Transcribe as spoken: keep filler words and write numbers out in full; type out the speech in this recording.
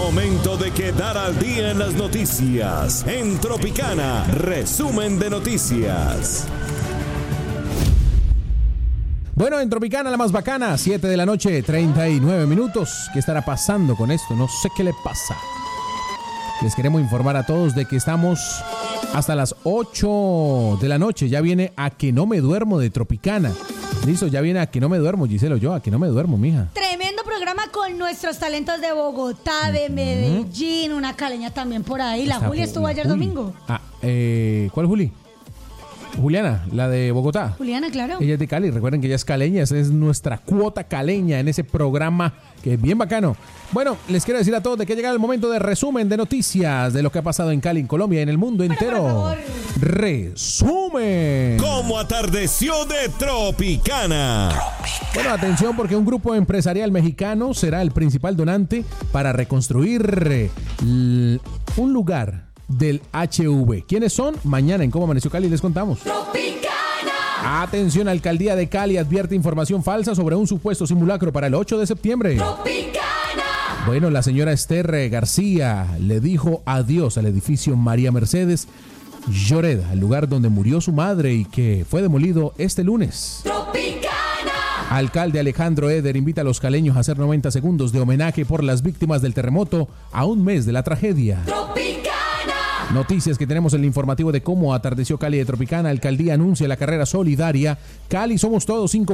Momento de quedar al día en las noticias. En Tropicana, resumen de noticias. Bueno, en Tropicana, la más bacana, siete de la noche, treinta y nueve minutos. ¿Qué estará pasando con esto? No sé qué le pasa. Les queremos informar a todos de que estamos hasta las ocho de la noche. Ya viene A Que No Me Duermo de Tropicana. Listo, ya viene A Que No Me Duermo, Giselo, yo, A Que No Me Duermo, mija. Tremendo programa con nuestros talentos de Bogotá, de Medellín, una caleña también por ahí. La Está Juli estuvo la ayer Juli. domingo. Ah, eh, ¿cuál Juli? Juliana, la de Bogotá. Juliana, claro. Ella es de Cali, recuerden que ella es caleña, esa es nuestra cuota caleña en ese programa que es bien bacano. Bueno, les quiero decir a todos de que ha llegado el momento de resumen de noticias de lo que ha pasado en Cali, en Colombia y en el mundo entero. Resumen. ¿Cómo atardeció de Tropicana? Bueno, atención porque un grupo empresarial mexicano será el principal donante para reconstruir l- un lugar del H V. ¿Quiénes son? Mañana en Cómo Amaneció Cali les contamos. Tropicana. Atención, Alcaldía de Cali advierte información falsa sobre un supuesto simulacro para el ocho de septiembre. Tropicana. Bueno, la señora Esther García le dijo adiós al edificio María Mercedes Lloreda, el lugar donde murió su madre y que fue demolido este lunes. Tropicana. Alcalde Alejandro Eder invita a los caleños a hacer noventa segundos de homenaje por las víctimas del terremoto a un mes de la tragedia. Tropicana. Noticias que tenemos en el informativo de cómo atardeció Cali de Tropicana. Alcaldía anuncia la carrera solidaria Cali Somos Todos cinco